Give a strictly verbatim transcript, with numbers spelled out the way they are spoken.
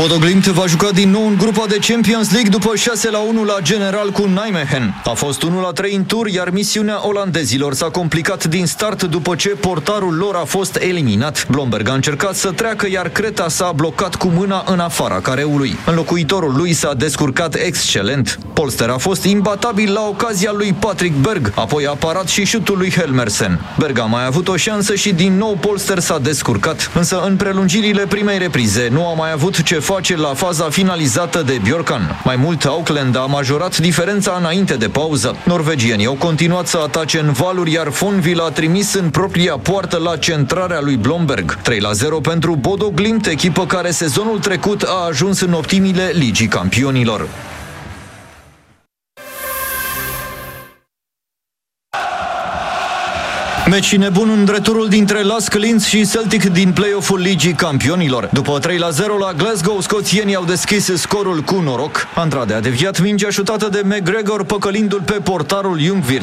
Bodo Glimt va juca din nou în grupa de Champions League după șase la unu la General cu Nijmegen. A fost unu la trei în tur, iar misiunea olandezilor s-a complicat din start după ce portarul lor a fost eliminat. Blomberg a încercat să treacă, iar creta s-a blocat cu mâna în afara careului. Înlocuitorul lui s-a descurcat excelent. Polster a fost imbatabil la ocazia lui Patrick Berg, apoi a parat și șutul lui Helmersen. Berg a mai avut o șansă și din nou Polster s-a descurcat, însă în prelungirile primei reprize nu a mai avut ce face la faza finalizată de Bjorkan. Mai mult, Auckland a majorat diferența înainte de pauză. Norvegienii au continuat să atace în valuri, iar Fonville a trimis în propria poartă la centrarea lui Blomberg. trei la zero pentru Bodo Glimt, echipă care sezonul trecut a ajuns în optimile Ligii Campionilor. Meci nebun în returul dintre Lask Linz și Celtic din play-off-ul Ligii Campionilor. După trei la zero la Glasgow, scoțienii au deschis scorul cu noroc. Andrade a deviat mingea șutată de McGregor, păcălindu-l pe portarul Ljungwirth.